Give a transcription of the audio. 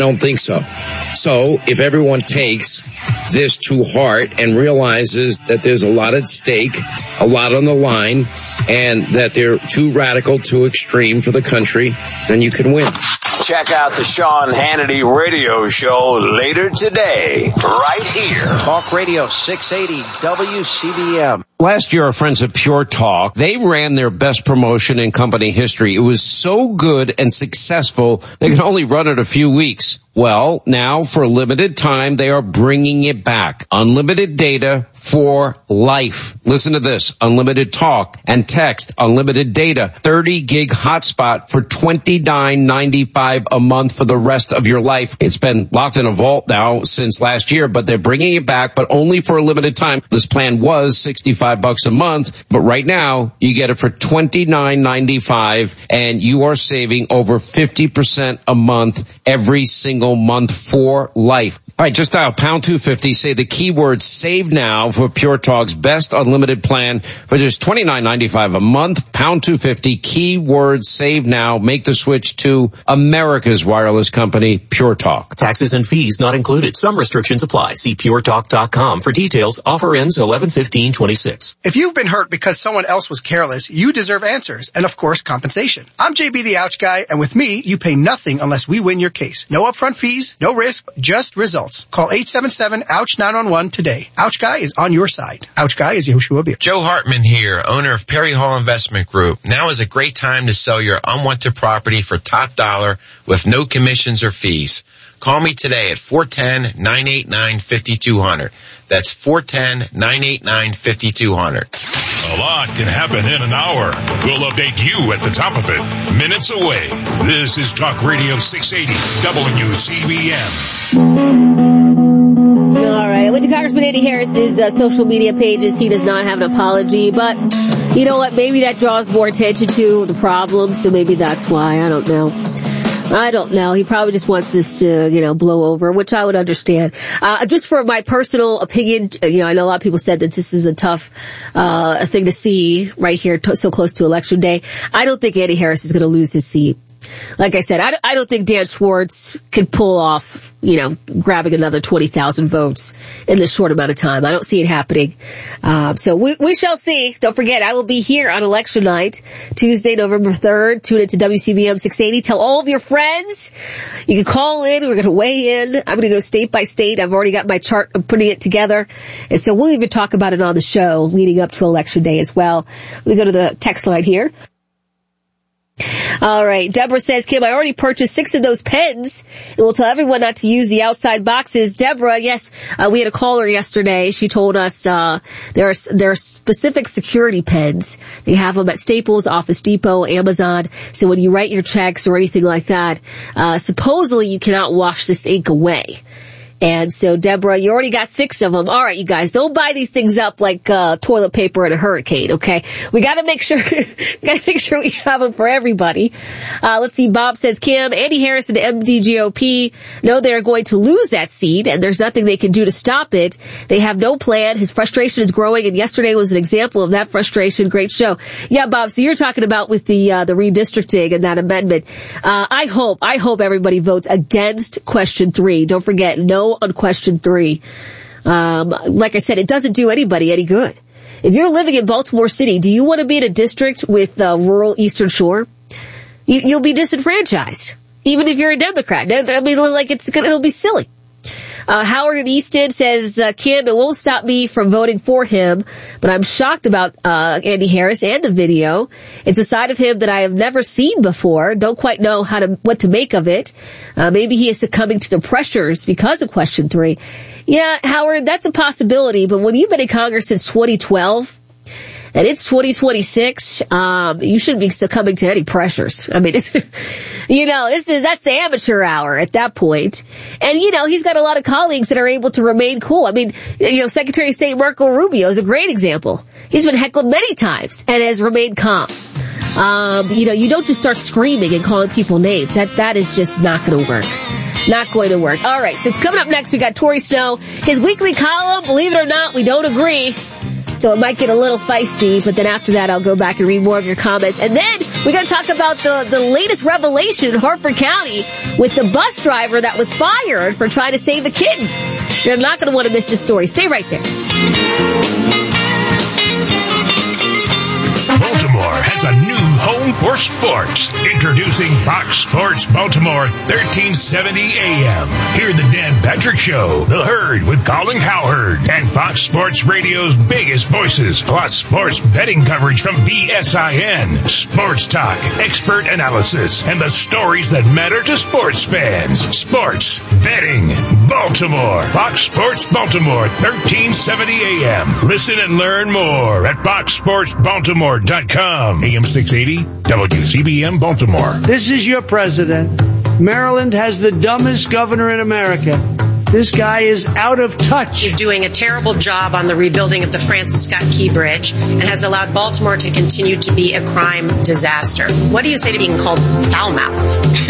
don't think so. So if everyone takes this to heart and realizes that there's a lot at stake, a lot on the line, and that they're too radical, too extreme for the country, then you can win. Check out the Sean Hannity radio show later today, right here. Talk Radio 680 WCBM. Last year, our friends at Pure Talk, they ran their best promotion in company history. It was so good and successful, they could only run it a few weeks. Well, now for a limited time, they are bringing it back. Unlimited data for life. Listen to this. Unlimited talk and text. Unlimited data. 30 gig hotspot for $29.95 a month for the rest of your life. It's been locked in a vault now since last year, but they're bringing it back, but only for a limited time. This plan was $65 a month, but right now you get it for $29.95 and you are saving over 50% a month every single month for life. All right, just dial pound 250, say the keyword save now for Pure Talk's best unlimited plan for just $29.95 a month. Pound 250, keyword save now. Make the switch to America's wireless company, Pure Talk. Taxes and fees not included. Some restrictions apply. See puretalk.com for details. Offer ends 11/15/26. If you've been hurt because someone else was careless, you deserve answers and, of course, compensation. I'm JB the Ouch Guy, and with me, you pay nothing unless we win your case. No upfront fees, no risk, just results. Call 877-OUCH-911 today. Ouch Guy is on your side. Ouch Guy is Yehoshua Beer. Joe Hartman here, owner of Perry Hall Investment Group. Now is a great time to sell your unwanted property for top dollar with no commissions or fees. Call me today at 410-989-5200. That's 410-989-5200. A lot can happen in an hour. We'll update you at the top of it. Minutes away. This is Talk Radio 680 WCBM. All right. I went to Congressman Eddie Harris's social media pages. He does not have an apology, but you know what? Maybe that draws more attention to the problem, so maybe that's why. I don't know. He probably just wants this to, blow over, which I would understand. Just for my personal opinion, I know a lot of people said that this is a tough, thing to see right here so close to Election Day. I don't think Eddie Harris is going to lose his seat. Like I said, I don't think Dan Schwartz could pull off, grabbing another 20,000 votes in this short amount of time. I don't see it happening. So we shall see. Don't forget, I will be here on election night, Tuesday, November 3rd. Tune into WCBM 680. Tell all of your friends. You can call in. We're going to weigh in. I'm going to go state by state. I've already got my chart. I'm putting it together. And so we'll even talk about it on the show leading up to election day as well. Let me go to the text line here. All right. Deborah says, Kim, I already purchased 6 of those pens and will tell everyone not to use the outside boxes. Deborah, yes, we had a caller yesterday. She told us, there are specific security pens. They have them at Staples, Office Depot, Amazon. So when you write your checks or anything like that, supposedly you cannot wash this ink away. And so, Deborah, you already got 6 of them. All right, you guys, don't buy these things up like toilet paper in a hurricane, okay? We got to make sure we have them for everybody. Let's see. Bob says, Kim, Andy Harris and the MDGOP know they're going to lose that seat, and there's nothing they can do to stop it. They have no plan. His frustration is growing, and yesterday was an example of that frustration. Great show. Yeah, Bob. So you're talking about with the redistricting and that amendment. I hope everybody votes against question 3. Don't forget, no on question 3. Like I said, it doesn't do anybody any good. If you're living in Baltimore City, do you want to be in a district with rural Eastern Shore? You'll be disenfranchised, even if you're a Democrat. I mean, it'll be silly. Howard in Easton says, Kim, it won't stop me from voting for him, but I'm shocked about Andy Harris and the video. It's a side of him that I have never seen before. Don't quite know what to make of it. Maybe he is succumbing to the pressures because of question 3. Yeah, Howard, that's a possibility, but when you've been in Congress since 2012, and it's 2026, you shouldn't be succumbing to any pressures. I mean, that's the amateur hour at that point. And, he's got a lot of colleagues that are able to remain cool. I mean, Secretary of State Marco Rubio is a great example. He's been heckled many times and has remained calm. You don't just start screaming and calling people names. That is just not going to work. Not going to work. All right. So it's coming up next. We got Tory Snow. His weekly column, believe it or not, we don't agree. So it might get a little feisty, but then after that, I'll go back and read more of your comments. And then We're going to talk about the latest revelation in Harford County with the bus driver that was fired for trying to save a kid. You're not going to want to miss this story. Stay right there. Baltimore has a new home for sports. Introducing Fox Sports Baltimore, 1370 AM. Hear the Dan Patrick Show, The Herd with Colin Cowherd, and Fox Sports Radio's biggest voices, plus sports betting coverage from BSIN, sports talk, expert analysis, and the stories that matter to sports fans. Sports betting Baltimore. Fox Sports Baltimore, 1370 AM. Listen and learn more at foxsportsbaltimore.com. AM 680, WCBM Baltimore. This is your president. Maryland has the dumbest governor in America. This guy is out of touch. He's doing a terrible job on the rebuilding of the Francis Scott Key Bridge and has allowed Baltimore to continue to be a crime disaster. What do you say to being called foul mouth?